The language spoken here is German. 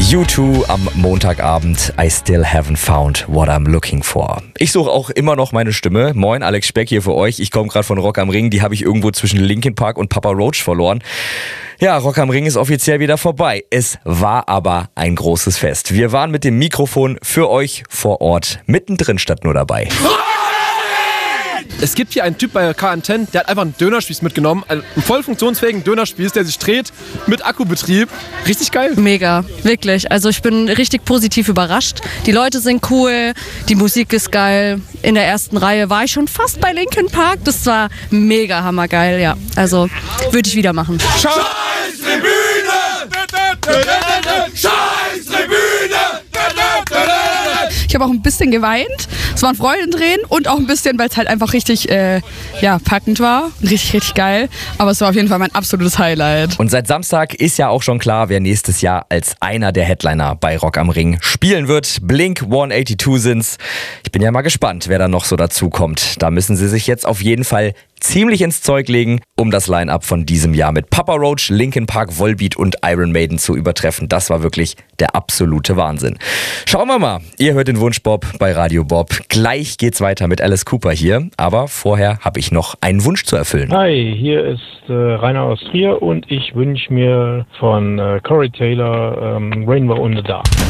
U2 am Montagabend. I still haven't found what I'm looking for. Ich suche auch immer noch meine Stimme. Moin, Alex Speck hier für euch. Ich komme gerade von Rock am Ring. Die habe ich irgendwo zwischen Linkin Park und Papa Roach verloren. Ja, Rock am Ring ist offiziell wieder vorbei. Es war aber ein großes Fest. Wir waren mit dem Mikrofon für euch vor Ort mittendrin statt nur dabei. Es gibt hier einen Typ bei K10, der hat einfach einen Dönerspieß mitgenommen. Einen voll funktionsfähigen Dönerspieß, der sich dreht mit Akkubetrieb. Richtig geil. Mega, wirklich. Also ich bin richtig positiv überrascht. Die Leute sind cool, die Musik ist geil. In der ersten Reihe war ich schon fast bei Linkin Park. Das war mega hammergeil, ja. Also würde ich wieder machen. Scheiß Tribüne! Scheiß Tribüne! Ich habe auch ein bisschen geweint. Es waren Freudentränen und auch ein bisschen, weil es halt einfach richtig packend war. Richtig geil. Aber es war auf jeden Fall mein absolutes Highlight. Und seit Samstag ist ja auch schon klar, wer nächstes Jahr als einer der Headliner bei Rock am Ring spielen wird. Blink 182 sind's. Ich bin ja mal gespannt, wer da noch so dazu kommt. Da müssen sie sich jetzt auf jeden Fall ziemlich ins Zeug legen, um das Line-Up von diesem Jahr mit Papa Roach, Linkin Park, Volbeat und Iron Maiden zu übertreffen. Das war wirklich der absolute Wahnsinn. Schauen wir mal. Ihr hört den Wunschbob bei Radio Bob. Gleich geht's weiter mit Alice Cooper hier. Aber vorher habe ich noch einen Wunsch zu erfüllen. Hi, hier ist Rainer aus Trier und ich wünsche mir von Corey Taylor Rainbow in the Dark.